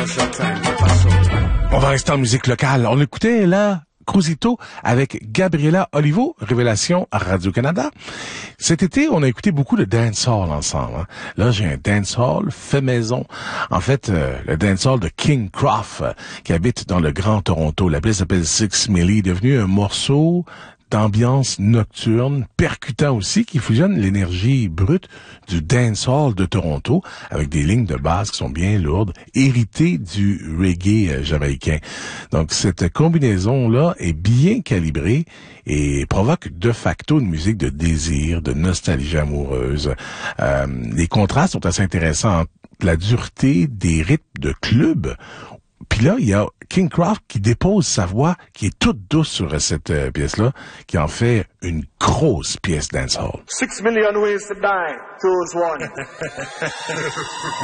On va rester en musique locale. On écoutait là Cruzito avec Gabriela Olivo, Révélation à Radio-Canada. Cet été, on a écouté beaucoup de dancehall ensemble. Hein. Là, j'ai un dancehall fait maison. En fait, le dancehall de King Croft, qui habite dans le Grand Toronto. La pièce s'appelle Six Milli, devenu un morceau d'ambiance nocturne, percutant aussi, qui fusionne l'énergie brute du dancehall de Toronto avec des lignes de basse qui sont bien lourdes, héritées du reggae jamaïcain. Donc, cette combinaison-là est bien calibrée et provoque de facto une musique de désir, de nostalgie amoureuse. Les contrastes sont assez intéressants entre la dureté des rythmes de club. Puis là, il y a King Croft qui dépose sa voix, qui est toute douce sur cette pièce-là, qui en fait une grosse pièce dancehall. 6 million ways to die, choose one.